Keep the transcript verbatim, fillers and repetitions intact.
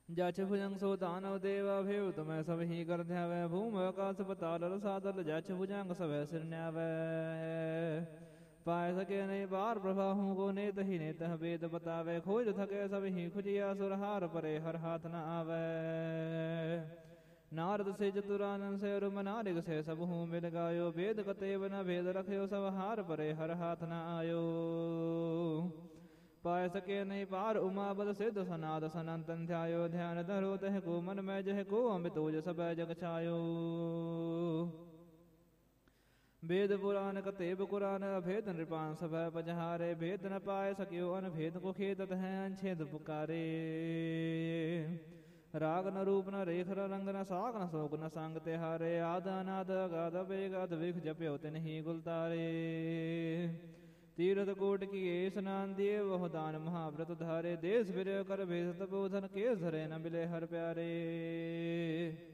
ਜਛ ਭੁਜੰਗ ਸੋ ਦਾਨਵ ਦੇਵਾ ਭੇਵ ਤੁਮੈ ਸਭ ਹੀ ਕਰ ਧਿਆਵੈ ਭੂਮ ਆਕਾਸ ਪਤਾਲ ਰਸਾਦਲ ਜਛ ਭੁਜੰਗ ਸਭੈ ਸਿਰ ਨਿਆਵੈ ਪਾਇ ਸਕੇ ਨਹੀਂ ਬਾਰ ਪ੍ਰਭਾਹੂ ਕੋ ਨੇਤ ਹੀ ਨੇਤ ਵੇਦ ਬਤਾਵੇ ਖੋਜ ਥਕੇ ਸਭ ਹੀ ਖੁਜਿਆ ਸੁਰਹਾਰ ਪਰੇ ਹਰ ਹਾਥ ਨ ਆਵੈ ਨਾਰਦ ਸੇ ਚਤੁਰਾਨੰਦ ਸੇ ਰੁਮ ਨਾਰਿਕ ਸੇ ਸਭ ਹੂੰ ਮਿਲ ਗਾਇਓ ਵੇਦ ਕਤੇਬ ਨ ਭੇਦ ਰਖਿਓ ਸਭ ਹਾਰ ਪਰੇ ਹਰ ਹਾਥ ਨ ਆਇਓ ਪਾਇ ਸਕੇ ਨਹੀਂ ਪਾਰ ਉਮਾ ਬਦ ਸਿੱਧ ਸਨਾਦ ਸਨੰਤਨ ਧਿਆਇਓ ਧਿਆਨ ਧਰੋ ਤਹ ਕੋ ਮਨ ਮੈਂ ਜਹ ਕੋ ਅਮਿਤੋਜ ਸਭੈ ਜਗ ਛਾਇਓ वेद पुराण कतेब कुरान अभेद नृपान सभै पजहारे भेद न पाए सकियो अनभेद को खेदत है अनछेद पुकारे राग न रूप न रेख न रंग न साग न शोक न संग तिहारे आद अनाद अगाध बेग अद्विख जप्यो तिन ही गुलतारे तीरथ कोट की स्नान दिए वह दान महाव्रत धारे देश फिर कर भेद तपोधन के धरे न मिले हर प्यारे